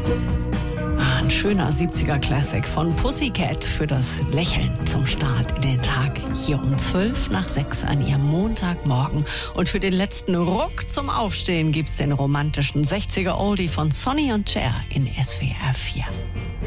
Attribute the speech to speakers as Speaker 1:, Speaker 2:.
Speaker 1: Ein schöner 70er Classic von Pussycat für das Lächeln zum Start in den Tag. Hier um 5:05 an Ihrem Montagmorgen. Und für den letzten Ruck zum Aufstehen gibt's den romantischen 60er Oldie von Sonny und Cher in SWR 4.